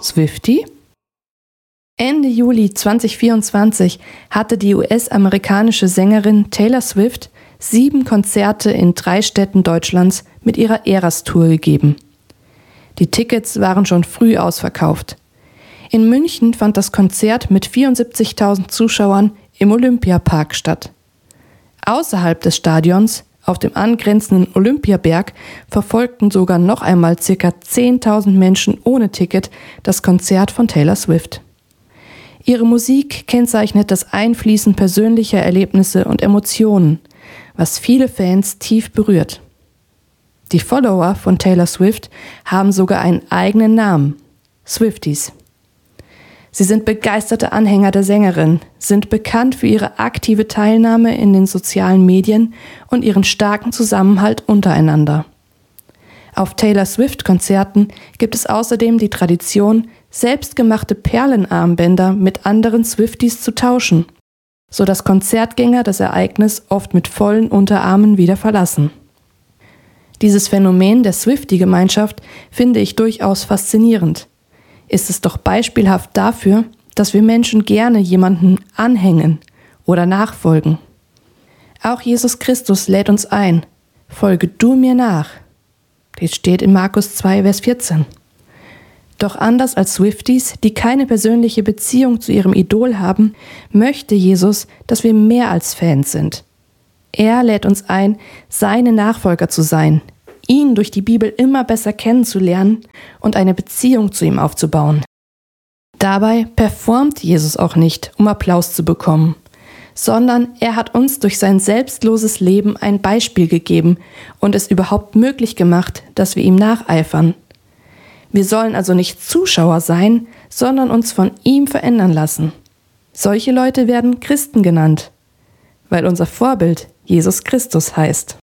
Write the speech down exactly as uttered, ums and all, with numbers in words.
Swiftie? Ende Juli zweitausendvierundzwanzig hatte die U S-amerikanische Sängerin Taylor Swift sieben Konzerte in drei Städten Deutschlands mit ihrer Eras-Tour gegeben. Die Tickets waren schon früh ausverkauft. In München fand das Konzert mit vierundsiebzigtausend Zuschauern im Olympiapark statt. Außerhalb des Stadions, auf dem angrenzenden Olympiaberg, verfolgten sogar noch einmal ca. zehntausend Menschen ohne Ticket das Konzert von Taylor Swift. Ihre Musik kennzeichnet das Einfließen persönlicher Erlebnisse und Emotionen, was viele Fans tief berührt. Die Follower von Taylor Swift haben sogar einen eigenen Namen: Swifties. Sie sind begeisterte Anhänger der Sängerin, sind bekannt für ihre aktive Teilnahme in den sozialen Medien und ihren starken Zusammenhalt untereinander. Auf Taylor Swift-Konzerten gibt es außerdem die Tradition, selbstgemachte Perlenarmbänder mit anderen Swifties zu tauschen, sodass Konzertgänger das Ereignis oft mit vollen Unterarmen wieder verlassen. Dieses Phänomen der Swiftie-Gemeinschaft finde ich durchaus faszinierend. Ist es doch beispielhaft dafür, dass wir Menschen gerne jemanden anhängen oder nachfolgen. Auch Jesus Christus lädt uns ein: Folge du mir nach. Dies steht in Markus zwei, Vers vierzehn. Doch anders als Swifties, die keine persönliche Beziehung zu ihrem Idol haben, möchte Jesus, dass wir mehr als Fans sind. Er lädt uns ein, seine Nachfolger zu sein, ihn durch die Bibel immer besser kennenzulernen und eine Beziehung zu ihm aufzubauen. Dabei performt Jesus auch nicht, um Applaus zu bekommen, sondern er hat uns durch sein selbstloses Leben ein Beispiel gegeben und es überhaupt möglich gemacht, dass wir ihm nacheifern. Wir sollen also nicht Zuschauer sein, sondern uns von ihm verändern lassen. Solche Leute werden Christen genannt, weil unser Vorbild Jesus Christus heißt.